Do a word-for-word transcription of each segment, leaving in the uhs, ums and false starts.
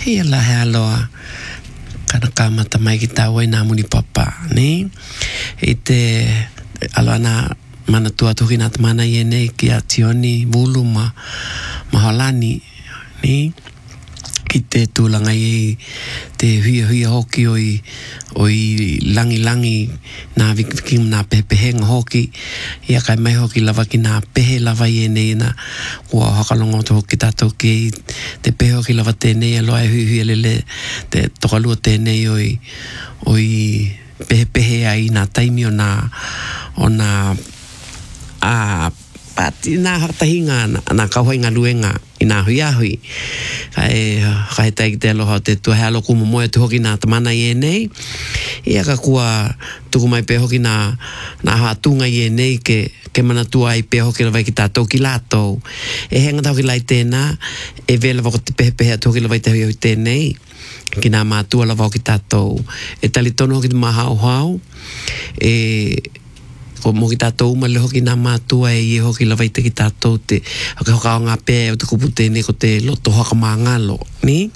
Hei ala he aloa. Kana kamata mai ki tāwai nā muni papa, ne? E te aloa nā mana tua toki nā tamana i ene ki a tioni, mulu ma, ma holani, ne? Ki te tūlanga i te huia huia hoki o i, o i langi langi nā viki nā pehepehenga hoki. Ia kai mai hoki lava ki nā pehe lava i ene ina. Ua hakalongo to hoki tātou ki te pehe hoki lava tēnei aloa e hui hui lele te tokalua tēnei o i, o i pehepehe ai nā taimi o nā, o nā, a, pati nā hakatahinga, nā kauhainga luenga i nā hui ahui. Kai, kai tai ki te aloha te tua he alo kuma moe tu hoki nā tamana i enei. Ia ka kua tuku mai pe hoki nā, nā hatunga i enei ke, ke mana tua ai pe hoki lawai ki tātou ki lātou. E henga tau ki lai tēnā, e vela wako te pehe atu hoki lawai te hui hui tēnei. Ki nā mātua lawai ki tātou. E tali tono hoki te mahau hau. E... ko mo ki tātou ma le hoki nā mātua e ie hoki lawai te ki tātou te hake hoka o ngā pē o te kupu tēne ko te loto haka mā ngalo, ni?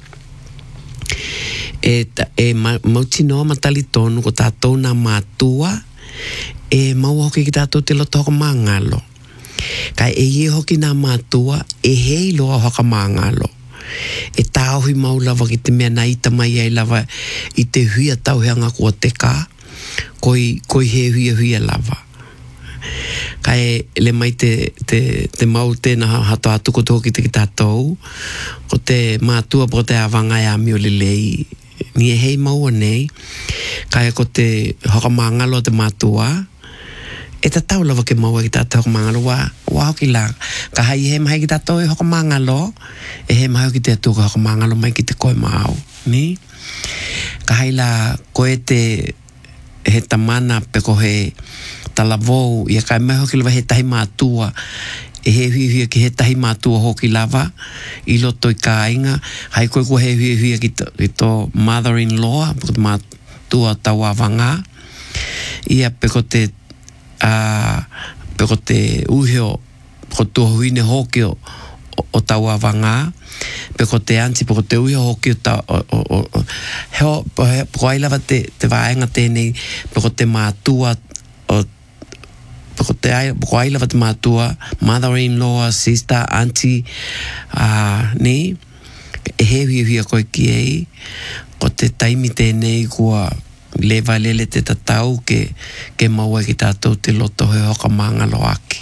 E, ta, e ma, mauti noa matali tonu ko tātou nā mātua e mau hoki ki tātou te loto haka mā ngalo. Kai e ie hoki nā mātua e hei loa haka mā ngalo. E tāohi mau lava ki te mea na ita mai ai lava i te huia tauheanga kua te kā koi, koi he huia huia lava. Kai le mai te, te, te mau tēnā hato atu ko tōki te ki tātou, ko te mātua po te awanga e amio le lei, ni e hei maua nei, kai ko te hokamangalo te mātua, e ta tau lava ke maua ki tātou hokamangalo, wa, wa hoki la, ka hai he mahi ki tātou e hokamangalo, e he mahi ki te atu ka hokamangalo mai ki te koe mau, ni? Ka hai la koe te he tamana pe ko he talavou, ia kai mai hoki lava he tahi mātua, e he hui hui ki he tahi mātua hoki lava, i loto i ka inga, hai koe ko he hui hui ki to, to mother-in-law, pe ko te mātua tau awanga, ia pe ko te, uh, pe ko te uhio, ko tua huine hoki o, o, o tau awanga, pe ko te anti, pe ko te uhio hoki o tau, o, o, o, heo, pe ko ai lava te, te vaenga tēnei, pe ko te mātua, o ko te ai, ko ai lava te mātua, mother-in-law, sister, auntie, uh, ni, e he hui hui a koe ki ei, ko te taimi tēnei kua lewa lele te tatau ke, ke maua ki tātou te loto he hoka māngalo aki.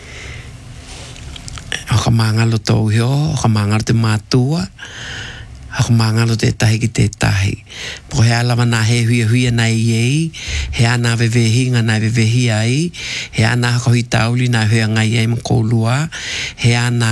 Hoka māngalo tau heo, hoka māngalo te mātua, hako māngalo te tahi ki te tahi. Poko he alawa nā he huia huia nai ei, he ana vevehinga nai vevehi ai, he ana hako hi tauli nai hua ngai ei makoulua, he ana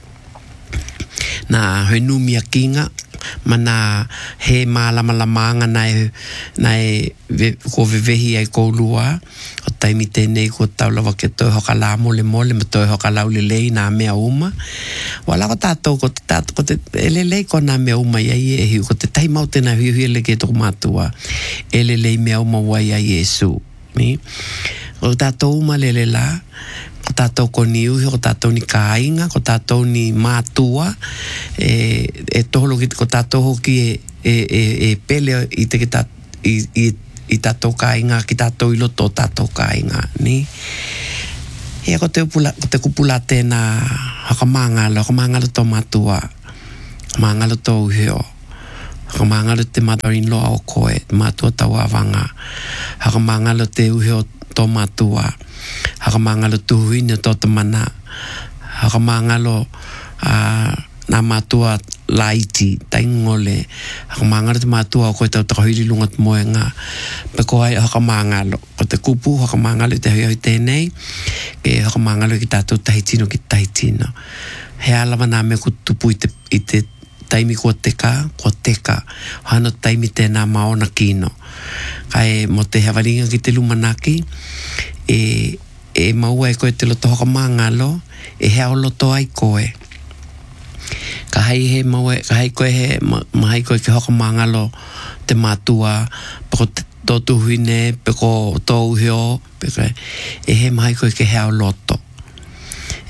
nā hoi numia kinga, ma nā he mālama lamanga nai, nai ve, ko vevehi ai koulua, o taimi tēnei ko taulawa ke toi hoka la mole mole, ma toi hoka laule lei nā mea uma. Wala ko tātou, ko te tātou, ko te ele lei ko nā mea uma iai e hiu, ko te tahi mau tēnā hui hui le ke toko mātua, ele lei mea uma wai ai Yesu. Ni? Ko tātou uma lele la, ko tātou ko ni uhi, ko tātou ni kāinga, ko tātou ni mātua, e, e toholo ki ko tātou hoki e, e, e, e pele i te ki tātou, i, i, i tātou kāinga, ki tātou ilo tō tātou kāinga, ni? Ia ko te, upula, ko te kupula tēnā haka māngalo, haka māngalo tō mātua, māngalo tō uhio, haka māngalo te mother-in-law o koe, mātua tau awanga, haka māngalo te uhio tō mātua, haka māngalo tuhuine tō tamana, haka māngalo uh, nā mātua laiti, taingole, haka māngalo te mātua o koe tau takahiri lunga te moenga, pe ko ai haka māngalo, ko te kupu, haka māngalo te hui hui tēnei, ke haka māngalo ki tātou tahitino ki tahitino. He alawa nā me ku tupu i te, i te taimi kua teka, kua teka, hana taimi tēnā maona kino. Kai mo te hawaringa ki te lumanaki, e, e maua e koe te loto haka māngalo, e hea o loto ai koe. Ka hai he maua, ka hai koe he, ma, ma hai koe ke haka māngalo te mātua, pako te tōtu huine, pako tō uhio, peko e he mahai koe ke hea o loto.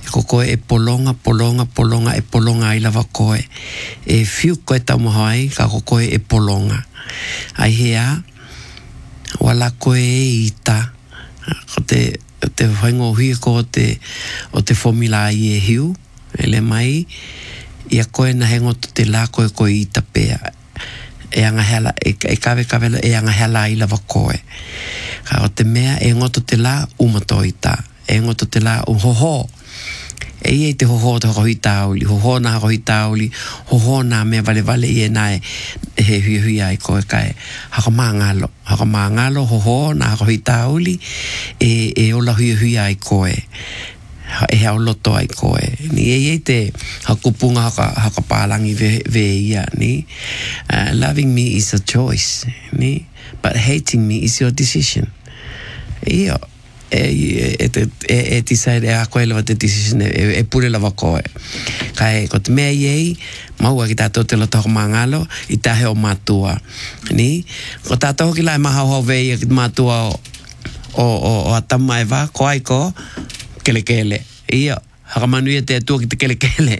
Ko koe e polonga, polonga, polonga, e polonga i lava koe. E fiu koe tau mahoi, ka ko koe e polonga. Ai hea, wala koe e ita, ko te, te whaingo hui ko te, o te formula i e hiu, ele mai, ia koe na hengo te la koe koe ita pea. E anga hela, e, e kawe kawe e anga hela i lava koe. Ka o te mea, e ngoto te la umatoita, e ngoto te la uhoho. E ia te hoho te hoko hitauli, hoho na hoko hitauli, hoho na mea vale vale i e nae he hui hui ai koe kai. Hako maa ngalo, hako maa ngalo, hoho na hoko hitauli, e, e ola hui hui ai koe. E hea loto ai koe. Ni e ia te hakupunga haka, haka pālangi ve, ve ia, ni. Uh, loving me is a choice, ni. But hating me is your decision. Ia. E, e, e, e, e decide e a koe lewa te decision e, e pure lava koe. Kai, ko te mea iei, maua ki tātou te loto hako mangalo, i tahe o mātua. Ni? Ko tātou ki lai maha hau vei ki mātua o, o, o, o atama e wā, ko ai ko, kele kele. Ia, haka manuia te atua ki te kele kele.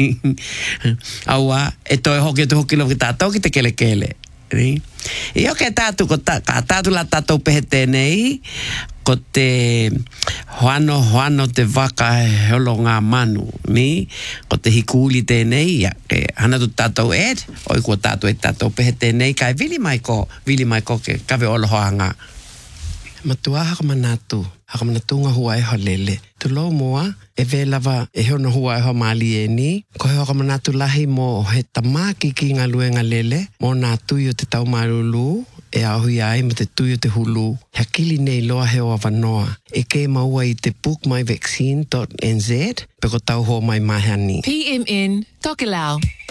Aua, e toi hoki e te hoki lawa ki tātou ki te kele kele. Ni? Ia ke tātou, ko tā, ka tātou la tātou pehe tēnei, ko te hoano hoano te waka holo ngā manu, ni? Ko te hikuli tēnei, ia, ke hana tu tātou ed, oi kua tātou e tātou pehe tēnei, kai vili mai ko, vili mai ko ke kawe olo hoanga. Matua haka manatu, haka manatu ngā hua e ho lele. Tu lo moa, e ve lava e heo na hua e ho mali e ni. Ko heo haka manatu lahi mo he tamaki ki ngā lue ngā lele, mo nā tui o te tau marulu, e ahui ai ma te tui o te hulu. Hakili nei loa heo awanoa. E ke maua i te book my vaccine dot n z, pe ko tau ho mai mahani. P M N, Tokelau.